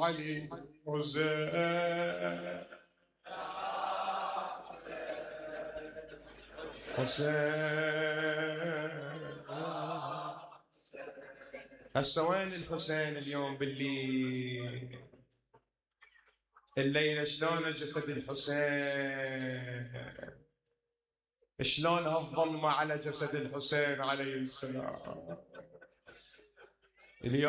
علي حسين حسين. هسه وين الحسين اليوم بالليل؟ الليلة شلون جسد الحسين؟ شلون الظلمة على جسد الحسين عليه السلام؟ اليوم